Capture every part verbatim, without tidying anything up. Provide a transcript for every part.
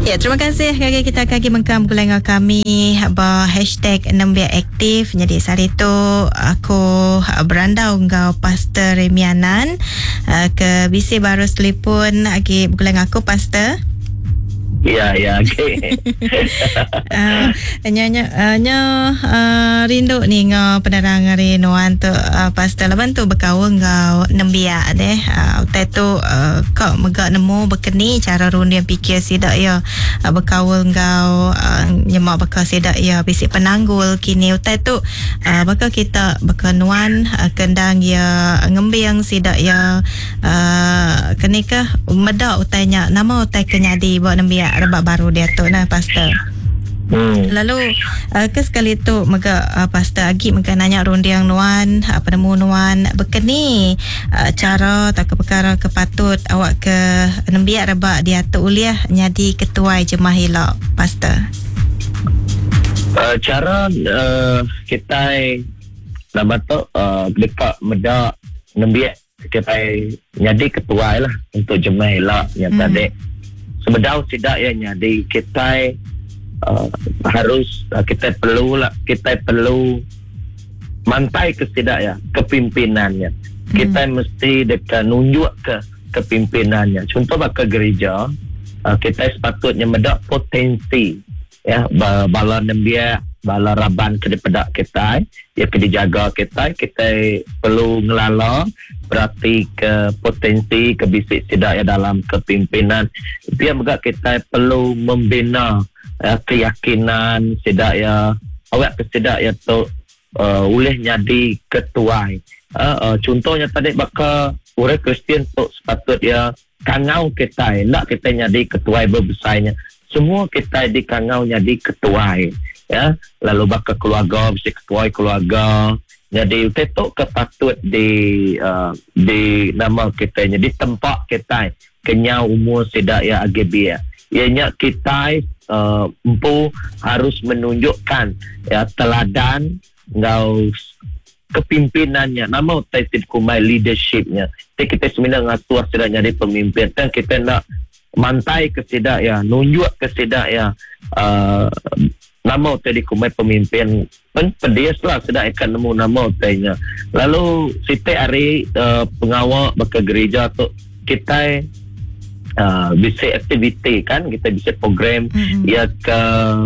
Ya, terima kasih. Kali kita akan mengkam gulangan kami bah hashtag enam biar aktif. Jadi hari itu aku berandau ngau Pastor Remianan ke B C baru telefon lagi gulangan aku Pastor. Ya, ya, okey. uh, Nyonya uh, nyo uh, rindu ni ngau penerangan rinuan tu uh, Pastor laban tu berkawan ngau nembia deh. Uh, Utai tu uh, kau megak nemu berkeni cara rundian fikir sidak ya uh, berkawan ngau uh, nyemak bakal sidak ya bisik penanggul kini utai tu uh, bakal kita bakal nuan uh, kendang ya ngembiang sidak ya uh, kenikah medak utainya nama utai kenyadi buat nembia rebak baru dia tu nah Pastor. Hmm. Lalu uh, ke sekali tu mega uh, Pastor Agi mega nanya rundiang nuan apa nemu nuan berkeni uh, cara tak ke perkara kepatut awak ke nembiak rebak dia tu uliah nyadi ketua jemaah hilak Pastor. Uh, cara uh, kita nama tu uh, dekat medak nembiak kita nyadi ketua lah untuk jemaah hilak yang hmm. tadi sebedau tidak ya nyadi kita uh, harus uh, kita perlu lah kita perlu mantai ke tidak ya kepimpinannya hmm. kita mesti dekat nunjuk ke kepimpinannya contoh ke gereja uh, kita sepatutnya medak potensi ya bala nembia bala raban ke depan kita ya ke dijaga kita kita perlu ngelala berarti ke potensi ke bisik tidak ya dalam kepimpinan dia juga kita perlu membina ya, keyakinan tidak ya awak ke tidak ya tu uh, boleh jadi ketua uh, uh, contohnya tadi bakal orang Kristian tu sepatut ya kangau kita nak kita jadi ketua berbesarnya semua kita di kangau jadi ketua ya lalu bakal keluarga bisik ketua keluarga jadi itu kepatut di uh, di nama kita di tempat kita kenyau umur tidak ya agibia ianya kita uh, empu harus menunjukkan ya teladan ngau kepimpinannya nama titik kumai leadershipnya jadi kita sebenarnya ngatur sudah jadi pemimpin dan kita nak mantai ke tidak ya nunjuk ke tidak ya uh, nama tadi kumai pemimpin pen pedias lah sudah akan nemu nama tanya lalu setiap hari uh, pengawal ke gereja tu kita uh, bisa aktiviti kan kita bisa program mm-hmm. ya ke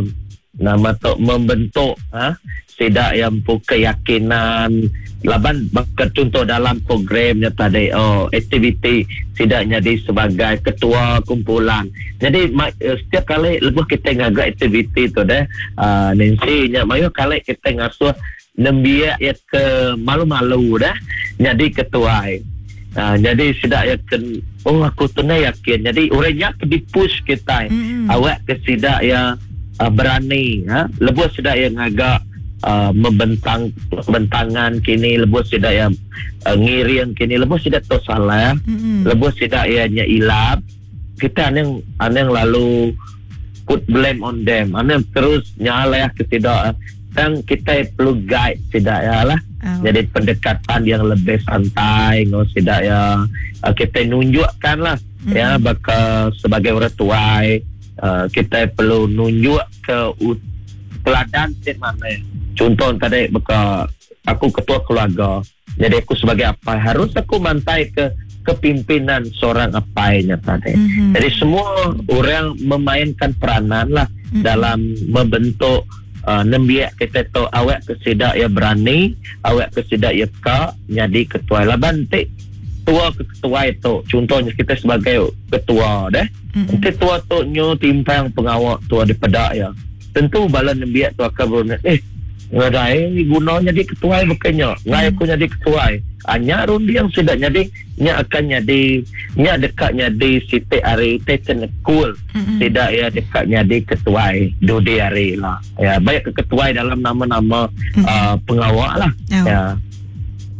nama tu membentuk ha tidak yang pu keyakinan laban contoh dalam programnya tadi oh aktiviti tidaknya di sebagai ketua kumpulan jadi setiap kali lepas kita ngagak aktiviti tu deh uh, Nancy nya mayu kali kita ngasuh nembia ya ke malu-malu dah jadi ketua uh, jadi tidak ya oh aku tu yakin jadi orangnya dipush kita mm-hmm. awak ke tidak ya uh, berani ha lepas tidak yang ngagak Uh, membentang bentangan kini lebih tidak yang uh, ngiring kini lebih tidak tu salah mm-hmm. lebih tidak ianya ilap kita aneng aneng lalu put blame on them aneng terus nyala ke tidak dan kita perlu guide tidak ya lah oh. jadi pendekatan yang lebih santai ngau tidak ya uh, kita nunjukkan lah mm-hmm. ya bakal sebagai orang tua uh, kita perlu nunjuk ke ut- teladan set mana contoh tadi bekas aku ketua keluarga jadi aku sebagai apa harus aku mantai ke kepimpinan seorang apainya tadi mm-hmm. jadi semua orang memainkan peranan lah mm-hmm. dalam membentuk uh, nembiak kita tu awak kesidak ya berani awak kesidak ya kak jadi ketua laban tik ketua ke ketua itu contohnya kita sebagai ketua deh mm-hmm. ketua tu nyu timpang pengawal tua di pedak ya tentu bala nembiak tu akan berulang eh ngadai gunanya di ketua bukannya ngai aku jadi ketua hanya rundi yang sudah jadi nya akan jadi nya dekatnya di siti hari teten cool mm-hmm. tidak ya dekatnya di ketua do di hari lah ya banyak ke ketua dalam nama-nama mm-hmm. uh, pengawal lah oh. ya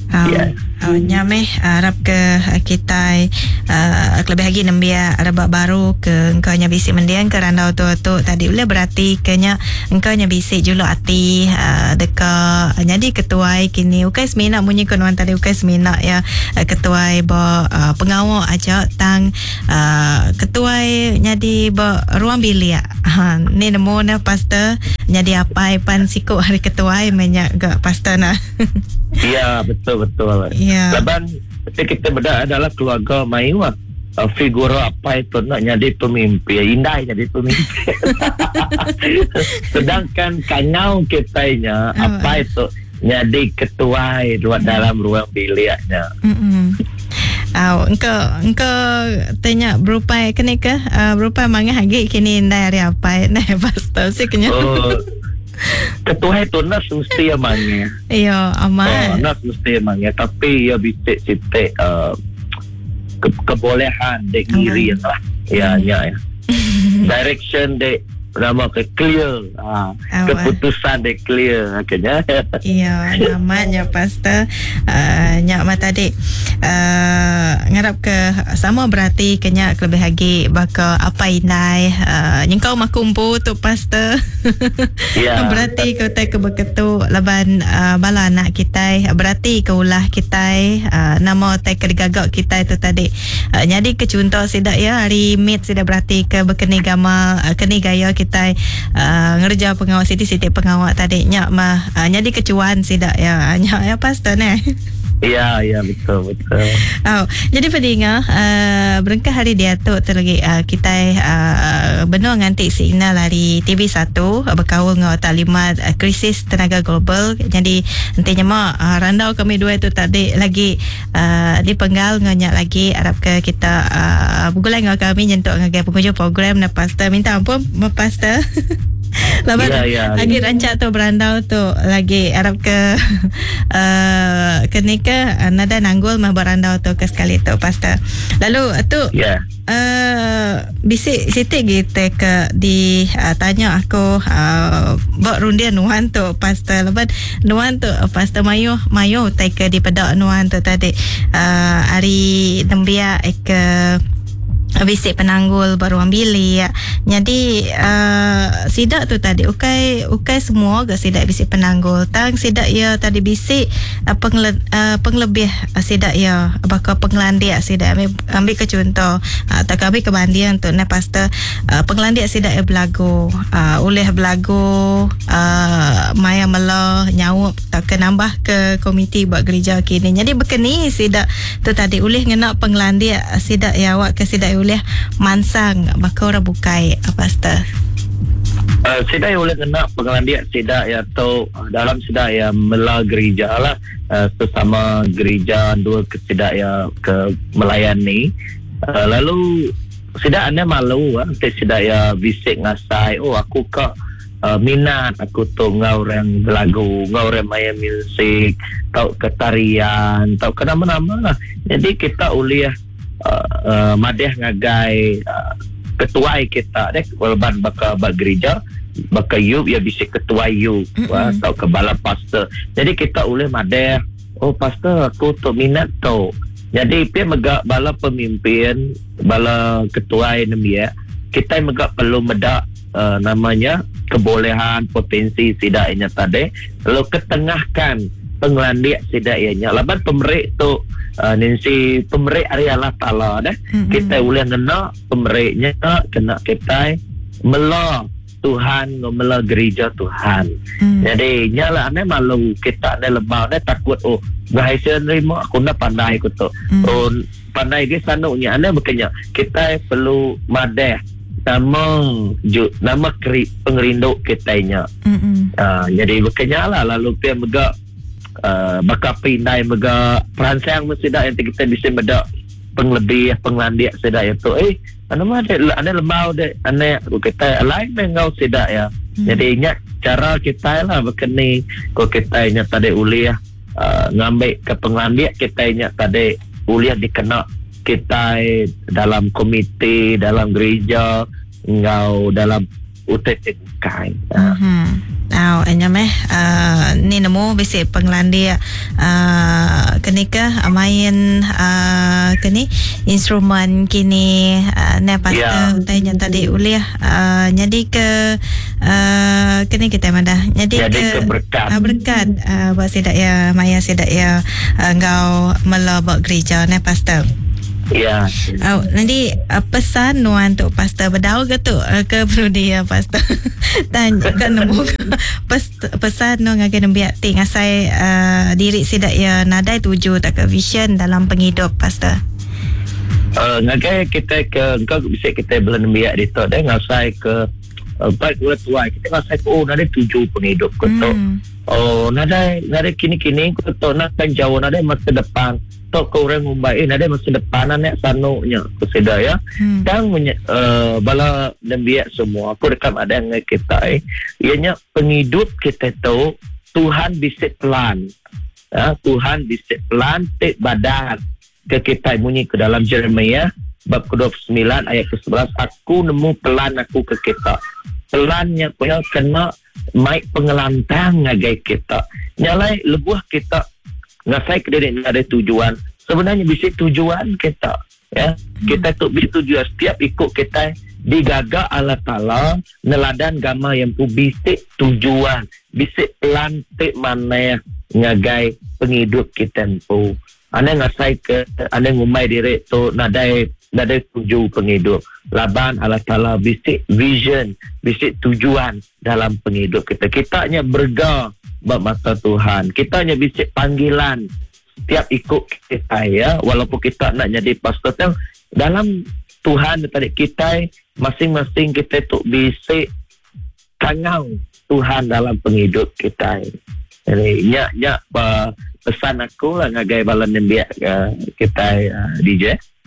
Oh, Yeah. oh, nyameh harap ke kita uh, lebih lagi nambia ada baru ke engkau nya bisi mendiang ke randau tu tu tadi boleh berarti kenya engkau nya bisi julu ati uh, deka jadi ketuai kini ukai semina munyi konuan tadi ukai semina ya uh, ketuai ba uh, pengawal aja tang uh, ketuai jadi ba ruang bilik uh, ni nemu na pastor jadi apa pan siku hari ketuai menyak gak pastor na. Ya, betul-betul. Ya. Laban kita beda adalah keluarga Maiwa. Uh, figura apa itu nak jadi pemimpin, indah jadi pemimpin. Sedangkan kanyau kitanya oh. apa itu jadi ketua ruang mm. dalam ruang biliknya. Mm-mm. Oh, engkau engkau tanya berupa kene ke uh, berupa manga hagi kini dari apa nah pastor siknya. Oh. Ketua itu nas mesti emangnya. Iya, aman. Oh, nas mesti emangnya. Tapi ya bisa sitik uh, ke, kebolehan dek diri lah. Ya, ya, ya. Direction dek nama ke clear. Ah, keputusan dek clear akhirnya. Iya, namanya pastor uh, nyak mata dek. Uh, ngarap ke sama berarti kenya lebih lagi baka apa inai uh, yang kau makumpu tu pastor. Yeah. Berarti kau tak ke beketu laban uh, bala anak kita berarti kau ulah kita uh, nama tak ke gagak kita itu tadi uh, jadi ke contoh sidak ya hari meet sidak berarti ke bekeni gama uh, keni gaya kita uh, ngerja pengawal siti-siti pengawal tadi nyak mah uh, jadi kecuan sidak ya nyak ya pastor ne. Ya, ya betul betul. Oh, jadi pedinga uh, berengkah hari dia tu terlagi uh, kita uh, benua nganti signal dari T V satu uh, berkawal dengan taklimat uh, krisis tenaga global. Jadi nantinya mah uh, randau kami dua itu tadi lagi uh, dipenggal nganyak lagi harap ke kita uh, bugulan dengan kami nyentuk ngagai penghujung program na pastor minta ampun ma pastor. Laban ya, ya, lagi ya. Rancak tu berandau tu lagi harap ke uh, kenika uh, nada nanggul mah berandau tu ke sekali tu pastor. Lalu tu ya. Uh, bisik sitik gitu ke di uh, tanya aku uh, buat rundian nuan tu pastor. Laban nuan tu uh, pastor mayo mayo take di pedak nuan tu tadi uh, hari nembia ke bisik penanggul baru ambil ya. Jadi uh, sidak tu tadi ukai ukai semua ke sidak bisik penanggul tang sidak ya tadi bisik uh, pengle, uh, penglebih uh, sidak ya bakal penglandia sidak ambil, ambil ke contoh uh, tak ambil ke bandian tu na pastor uh, penglandia sidak ya belagu uh, oleh belagu uh, maya melah nyawuk tak ke nambah ke komiti buat gereja kini. Jadi bekeni sidak tu tadi oleh ngena penglandia sidak ya awak ke sidak oleh mansang maka orang bukai pastor. Uh, sedai oleh kena pengelandian sedai atau dalam sedai ya mela gereja lah uh, sesama gereja dua ke sedai ya ke melayani uh, lalu sedai anda malu ah uh, sedai ya bisik ngasai oh aku kak uh, minat aku tu ngau orang berlagu ngau orang main musik tau ketarian tau ke nama-nama lah. Jadi kita uliah Uh, uh, madeh ngagai uh, ketua kita dek walaupun baka bak gereja baka you ya bisa ketua you mm-hmm. atau kepala pastor. Jadi kita boleh madeh oh pastor aku tu minat tu. Jadi dia megak bala pemimpin bala ketua ini ya kita megak perlu medak uh, namanya kebolehan potensi sidaknya tadi lalu ketengahkan penglandik sidaknya laban pemerik tu Uh, Nancy pemerik Allah Ta'ala dah. Mm-hmm. Kita boleh kena pemeriknya kena kita mela Tuhan mela gereja Tuhan. Mm. Jadi nyala ane malu kita ane lebah ane takut oh bahasa nerima aku nak pandai aku tu. Mm. Oh pandai ke sanuknya ane makanya kita perlu madeh nama ju, nama keri, pengerinduk kitanya. Mm-hmm. Uh, jadi makanya lah lalu dia megak Uh, bakal pindah mega perancang mesti dah yang kita bisa beda penglebih penglandik sedak itu eh anu mah ada ada lembau dek ane kita lain mengau sedak ya. Hmm. Jadi ingat cara kita lah berkeni ko kita nya tadi uliah uh, ngambil ke penglandik kita nya tadi uliah dikena kita dalam komite dalam gereja ngau dalam utai bukan. Uh. Hmm. Aw, anya meh uh, ni nemu bisi penglandi uh, kenika main uh, kini instrumen kini uh, ne pasta Ya. tanya tadi uliah uh, jadi ke uh, kini kita mana jadi, Jadi ke ke berkat. uh, berkat uh, buat sidak ya maya sidak ya uh, engkau melabak gereja ne pasta. Ya. Oh, nanti uh, pesan nuan untuk pastor berdaul ke tu uh, ke perlu dia pastor tanya kan nemu Pes- pesan nu ngagai nembiak ting asai uh, diri sidak ya nadai tuju tak ke vision dalam penghidup pastor. Uh, ngagai kita ke engkau bisa kita belum biak di tu dah ngasai ke uh, baik ulat tua kita ngasai ke oh nadai tuju penghidup ke tu. Hmm. Oh nadai nadai kini-kini ke tu nak kan jauh nadai masa depan tok ke orang Mumbai eh nadai masa depan anak sanuknya keseda ya. Hmm. Dan menye- uh, bala nembiak semua aku rekam ada dengan kita eh ianya penghidup kita tu Tuhan bisa pelan. Ya, Tuhan bisa pelan tik badan ke kita bunyi ke dalam Jeremia bab ke dua puluh sembilan ayat ke sebelas aku nemu pelan aku ke kita pelannya punya kena maik pengelantang ngagai kita nyalai lebuh kita ngasai ke diri ada tujuan sebenarnya bisa tujuan kita ya hmm. kita tu bisa tujuan setiap ikut kita digaga Allah Ta'ala neladan gama yang pu bisik tujuan bisik pelantik mana ngagai penghidup kita pu anda ngasai ke anda ngumai diri tu nadai nadai tuju penghidup laban Allah Ta'ala bisik vision bisik tujuan dalam penghidup kita kitanya berga bab mata Tuhan kitanya bisik panggilan setiap ikut kita ya walaupun kita nak jadi pastor tu dalam Tuhan tadi kita masing-masing kita tu bisik kangau Tuhan dalam penghidup kita jadi nyak nyak uh, pesan aku lah ngagai balan nembiak uh, kita uh, D J.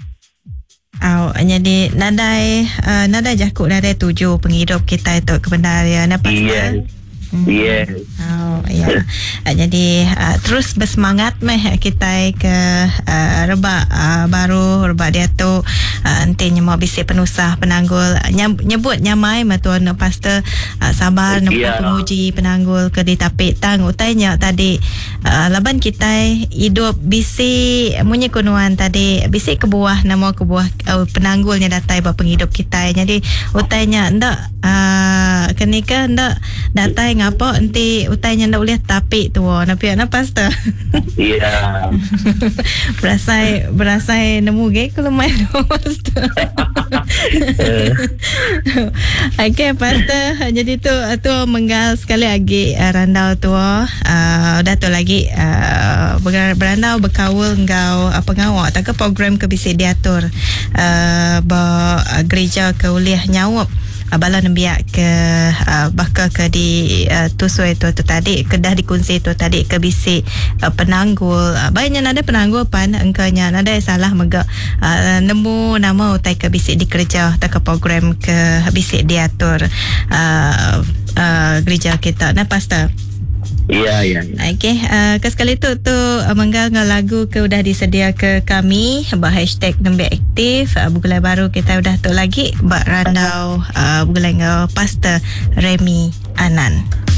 Oh, jadi nadai uh, nadai jakuk nadai tuju penghidup kita itu kebenaran apa Yes. Hmm. Yes. Oh, ya. Uh, jadi uh, terus bersemangat meh kita ke uh, rebak uh, baru rebak dia tu uh, nantinya mau bisi penusah penanggul Nyab, nyebut nyamai matuan pastor uh, sabar nampak Yeah. penguji penanggul ke ditapik tang utainya tadi uh, laban kita hidup bisi munyi kunuan tadi bisi ke buah nama ke buah uh, penanggulnya datai ba penghidup kita jadi utainya ndak uh, kenika ndak datai ngapa enti utainya ndak boleh tapik tu napi ana pastor. Ya. berasai berasai nemu ge kalau main pastor. Okey pastor jadi tu tu menggal sekali lagi uh, randau tu uh, dah tu lagi uh, berandau berkawal engkau apa ngawak tak ke program ke bisik diatur uh, ba uh, gereja ke uliah nyawap abala nembiak ke uh, bakal ke di uh, tusui tu tu tadi kedah dikunci tu tadi ke bisi uh, penanggul uh, banyak ada penanggul pan engkanya ada salah mega uh, nemu nama utai ke bisi dikerja tak ke program ke bisi diatur uh, uh, gereja kita nah pastor. Ya, ya. Okey, uh, ke sekali tu tu uh, menggal ngau lagu ke udah disedia ke kami bah hashtag nembe aktif uh, bulan baru kita udah tu lagi bak randau uh, bulan ngau pastor Remy Anan.